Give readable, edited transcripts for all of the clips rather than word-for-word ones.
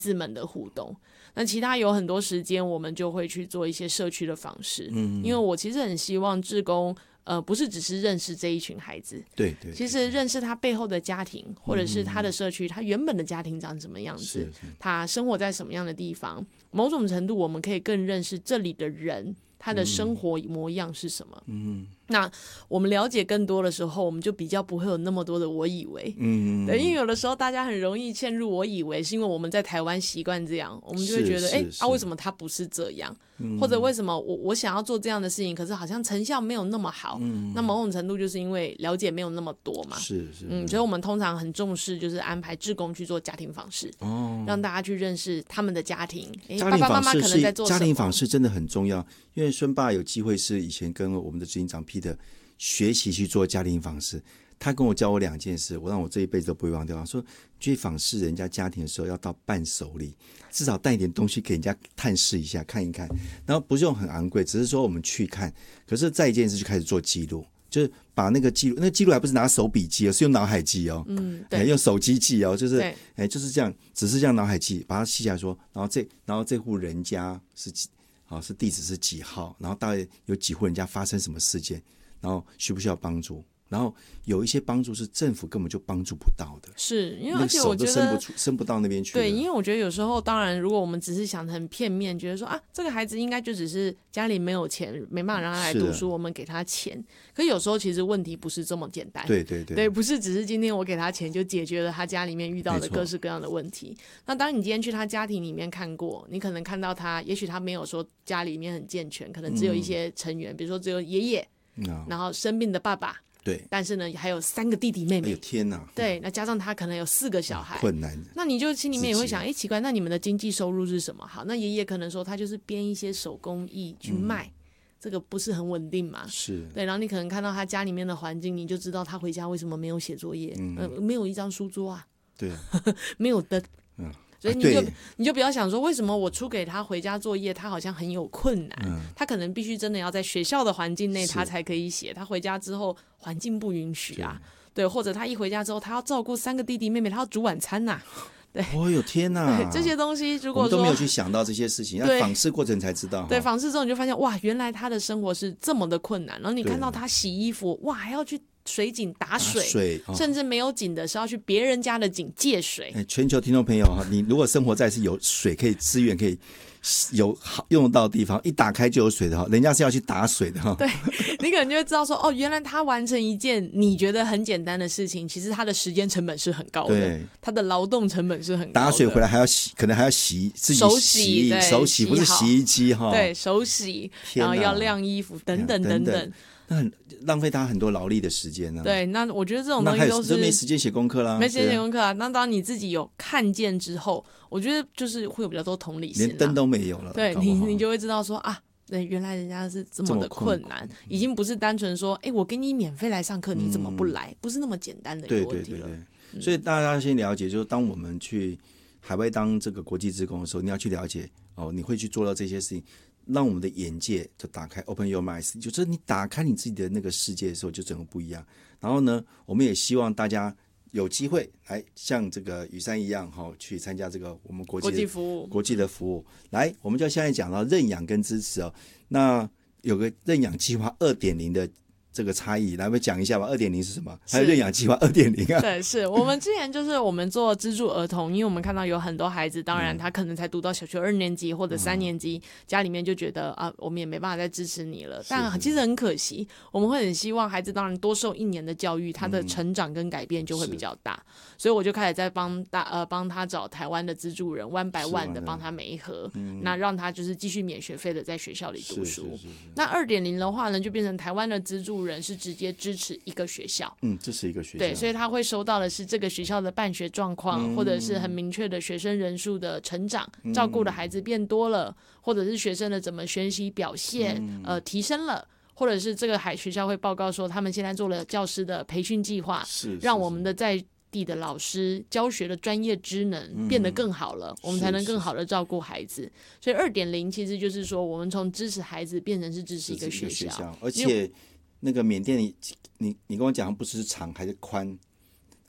子们的互动。那其他有很多时间我们就会去做一些社区的访视，因为我其实很希望志工不是只是认识这一群孩子， 对对， 其实认识他背后的家庭，或者是他的社区，他原本的家庭长什么样子，他生活在什么样的地方，某种程度我们可以更认识这里的人，他的生活模样是什么。那我们了解更多的时候，我们就比较不会有那么多的我以为，对，因为有的时候大家很容易陷入我以为，是因为我们在台湾习惯这样，我们就会觉得为什么他不是这样，或者为什么我想要做这样的事情，可是好像成效没有那么好，那某种程度就是因为了解没有那么多嘛，所以我们通常很重视就是安排志工去做家庭访视，让大家去认识他们的家庭，爸爸妈妈可能在做什么。 家庭访视真的很重要，因为孙爸有机会是以前跟我们的执行长 Peter 学习去做家庭访视，他跟我教我2件事，我让我这一辈子都不会忘掉。他说去访视人家家庭的时候要到伴手礼，至少带一点东西给人家探视一下看一看，然后不是用很昂贵，只是说我们去看，可是再一件事就开始做记录，就是把那个记录，那个记录还不是拿手笔记哦，是用脑海记哦，对，用手机记哦，就是就是这样，只是这样脑海记，把它记下来说，然后这户人家是地址是几号，然后大概有几户人家发生什么事件，然后需不需要帮助，然后有一些帮助是政府根本就帮助不到的， 是因为而且我觉得手都伸不到那边去。 对，因为我觉得有时候当然如果我们只是想得很片面，觉得说这个孩子应该就只是家里没有钱，没办法让他来读书，我们给他钱，可有时候其实问题不是这么简单。对，不是只是今天我给他钱就解决了他家里面遇到的各式各样的问题。那当你今天去他家庭里面看过，你可能看到他也许他没有说家里面很健全，可能只有一些成员，比如说只有爷爷，然后生病的爸爸，对，但是呢还有3个弟弟妹妹，哎呦天哪， 对，那加上他可能有4个小孩， 困难。 那你就心里面也会想，奇怪，那你们的经济收入是什么？好，那爷爷可能说他就是编一些手工艺去卖，这个不是很稳定嘛？是，对，然后你可能看到他家里面的环境，你就知道他回家为什么没有写作业，没有一张书桌啊，对，没有灯，所以你就不要想说为什么我出给他回家作业他好像很有困难，他可能必须真的要在学校的环境内他才可以写，他回家之后环境不允许啊，对，或者他一回家之后他要照顾3个弟弟妹妹，他要煮晚餐啊，对， 哦哟天哪， 对，这些东西如果说我们都没有去想到这些事情，要访视过程才知道。 对，访视之后你就发现哇，原来他的生活是这么的困难，然后你看到他洗衣服，哇，还要去水井打水，甚至没有井的是要去别人家的井借水。 全球听众朋友，你如果生活在是有水可以资源可以有好用得到的地方，一打开就有水的，人家是要去打水的。对， 你可能就会知道说，原来他完成一件你觉得很简单的事情，其实他的时间成本是很高的，他的劳动成本是很高的。 打水回来还要洗，可能还要洗自己手洗，不是洗衣机哈。 对，手洗，然后要晾衣服等等等等。 那很浪费他很多劳力的时间呢。 对，那我觉得这种东西都是没时间写功课啦， 没时间写功课啊。那当你自己有看见之后，我觉得就是会有比较多同理心， 连灯都没有了。 对，你就会知道说对，原来人家是这么的困难，已经不是单纯说我给你免费来上课，你怎么不来？不是那么简单的一个问题了。 对，所以大家先了解，就是当我们去海外当这个国际志工的时候，你要去了解你会去做到这些事情。让我们的眼界就打开 ，open your eyes， 就是你打开你自己的那个世界的时候，就整个不一样。然后呢，我们也希望大家有机会来像这个雨珊一样，去参加这个我们国际的服务。来，我们就现在讲到认养跟支持那有个认养计划 2.0 的这个差异，来我们讲一下吧。2.0 是什么？还有认养计划 2.0 啊？ 对，是我们之前就是我们做资助儿童，因为我们看到有很多孩子，当然他可能才读到小学2年级或者3年级，家里面就觉得我们也没办法再支持你了。但其实很可惜，我们会很希望孩子当然多受1年的教育，他的成长跟改变就会比较大。所以我就开始在帮他找台湾的资助人，1 by 1的帮他媒合，那让他就是继续免学费的在学校里读书。那 2.0 的话呢，就变成台湾的资助人是直接支持一个学校， 支持一个学校， 对，所以他会收到的是这个学校的办学状况，或者是很明确的学生人数的成长，照顾的孩子变多了，或者是学生的怎么学习表现提升了，或者是这个学校会报告说他们现在做了教师的培训计划，让我们的在地的老师教学的专业知能变得更好了，我们才能更好的照顾孩子。所以 2.0 其实就是说我们从支持孩子变成是支持一个学校， 而且那个缅甸你跟我讲不是长还是宽，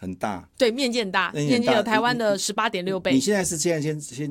很大， 对，面积很大，面积有台湾的18.6倍。 你现在是先